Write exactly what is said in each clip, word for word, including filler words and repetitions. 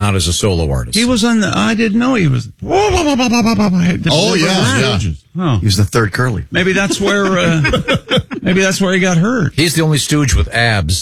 not as a solo artist. He was on the, I didn't know he was. Oh, yeah, yeah. Oh. He was the third Curly. Maybe that's where, uh, maybe that's where he got hurt. He's the only stooge with abs.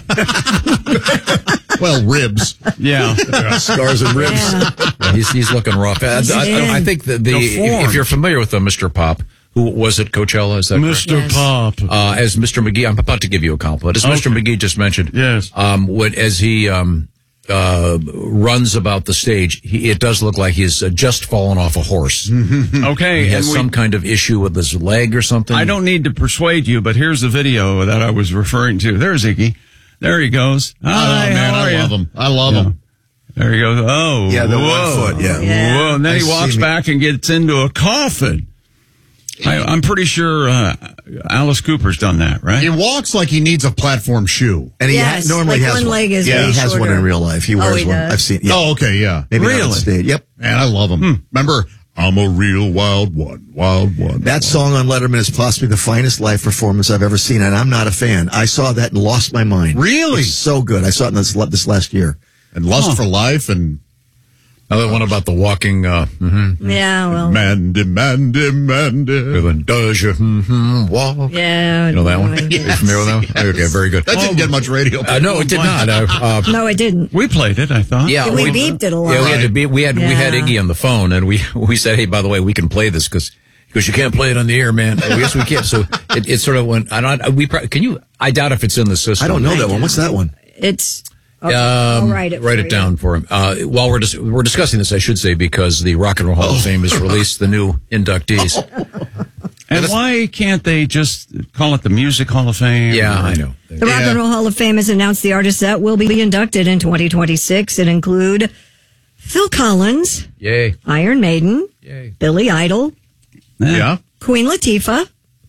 Well, ribs. Yeah. Yeah, scars and ribs. Yeah. Yeah, he's, he's looking rough. I, I, I think that the, if, if you're familiar with uh, Mister Pop, who was at Coachella, is that Mister Yes. Pop. Uh, as Mister McGee, I'm about to give you a compliment. As Mister Okay. McGee just mentioned, Yes. um, what, as he um, uh, runs about the stage, he, it does look like he's uh, just fallen off a horse. Okay. He has and we- some kind of issue with his leg or something. I don't need to persuade you, but here's the video that I was referring to. There's Iggy. There he goes. Hi, Oh, man, how are I you? love him. I love Yeah. him. There he goes. Oh, Yeah, the whoa. one foot, yeah. Yeah. Whoa. And then I he walks see me. back and gets into a coffin. I, I'm pretty sure uh, Alice Cooper's done that, right? He walks like he needs a platform shoe. And he Yes, ha- normally like has one one. leg is yeah, way he has one shorter. in real life. He Oh, wears he one. does? I've seen. Yeah. Oh, okay, yeah. Maybe not on Really? stage. Yep. Man, I love him. Remember, I'm a real wild one, wild one. That song on Letterman is possibly the finest live performance I've ever seen, and I'm not a fan. I saw that and lost my mind. Really? It's so good. I saw it in this, this last year. And Lust for Life and Another one about the walking, uh, mm-hmm, Yeah, well. Mandy, Mandy, Mandy. even does you mm-hmm, walk. Yeah. You know that one? Are you familiar with that one? Okay, very good. That didn't get much radio. Uh, no, it did not. Uh, uh, No, it didn't. We played it, I thought. yeah, We beeped it a lot. Yeah, we had to be. We had we had Yeah. Iggy on the phone, and we we said, "Hey, by the way, we can play this because because you can't play it on the air, man." Oh, yes, we can. So it, it sort of went. I don't. We pro- can you? I doubt if it's in the system. I don't know that one. What's that one? It's. Okay, Um, I'll write it. write for it down you. for him. Uh, while we're dis- we're discussing this, I should say, because the Rock and Roll Hall of Fame has released the new inductees. And why can't they just call it the Music Hall of Fame? Yeah, Or- I know. The Rock Yeah. and Roll Hall of Fame has announced the artists that will be inducted in twenty twenty-six. It include Phil Collins, Yay! Iron Maiden, Yay! Billy Idol, Yeah. Queen Latifah,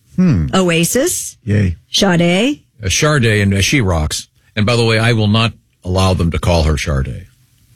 Oasis, Yay. Sade. Uh, Sade and uh, She Rocks. And by the way, I will not allow them to call her Sade.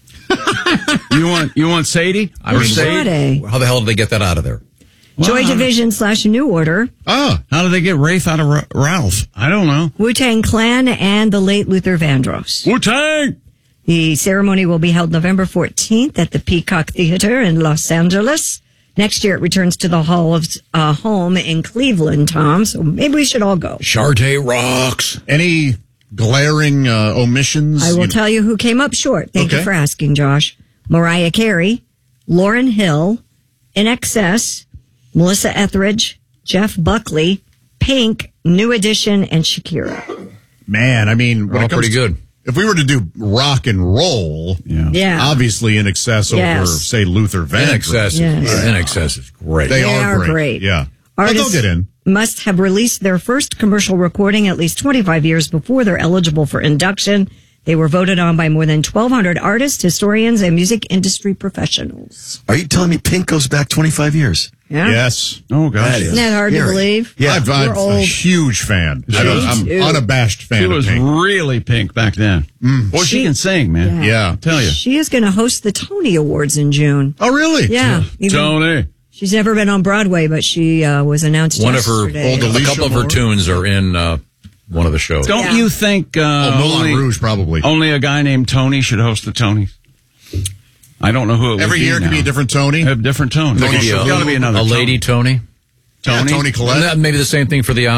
You want you want Sadie? I Or mean, Sade? Sade. How the hell did they get that out of there? Joy Well, how- Division slash New Order, Ah, How did they get Rafe out of Ra- Ralph? I don't know. Wu-Tang Clan, and the late Luther Vandross. Wu-Tang! The ceremony will be held November fourteenth at the Peacock Theater in Los Angeles. Next year, it returns to the Hall of uh, Home in Cleveland, Tom. So maybe we should all go. Sade rocks. any glaring uh, omissions? I will You- tell you who came up short. Thank you Okay. for asking, Josh. Mariah Carey, Lauryn Hill, In Excess, Melissa Etheridge, Jeff Buckley, Pink, New Edition, and Shakira. Man, I mean, when all it comes pretty to- good. If we were to do rock and roll, Yeah. Yeah. obviously In Excess over, Yes. say, Luther In Vandross. excess. Yes. In excess is great. They, They are, are great. great. Yeah. But they'll Artists get in. must have released their first commercial recording at least twenty-five years before they're eligible for induction. They were voted on by more than twelve hundred artists, historians, and music industry professionals. Are you telling me Pink goes back twenty-five years? Yeah? Yes. Oh, gosh. That is Isn't that hard to scary. believe? Yeah. I've, I'm We're a old. huge fan. I don't, I'm too. unabashed fan She of was Pink. really pink back then. Boy, she, She- can sing, man. Yeah. I'll tell you. She is going to host the Tony Awards in June. Oh, really? Yeah. Even- Tony. She's never been on Broadway, but she uh, was announced One of her yesterday. old, a Alicia couple of her Moore? tunes are in uh, one of the shows. Don't Yeah. you think uh, Oh, Moulin only, Rouge, probably. only a guy named Tony should host the Tonys? I don't know who it would Every be year it now. could be a different Tony. A different Tony. Tony There's Shalhoub. got to be another a lady Tony. Yeah, Tony. Tony Collette. Maybe the same thing for the